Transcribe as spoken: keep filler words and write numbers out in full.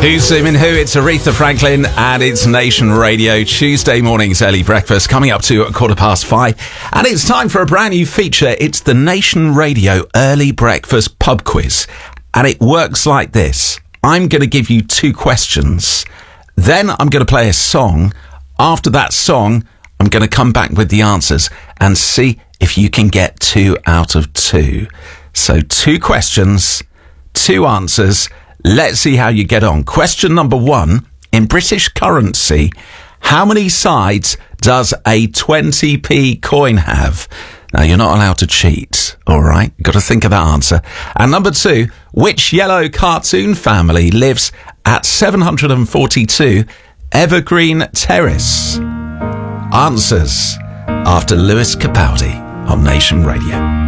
Who's Zooming Who? It's Aretha Franklin and it's Nation Radio. Tuesday morning's early breakfast coming up to a quarter past five. And it's time for a brand new feature. It's the Nation Radio Early Breakfast Pub Quiz. And it works like this. I'm going to give you two questions. Then I'm going to play a song. After that song, I'm going to come back with the answers and see if you can get two out of two. So two questions, two answers. Let's see how you get on. Question number one. In British currency, how many sides does a twenty p coin have? Now, you're not allowed to cheat, all right? You've got to think of that answer. And number two, which yellow cartoon family lives at seven hundred forty-two Evergreen Terrace? Answers after Lewis Capaldi on Nation Radio.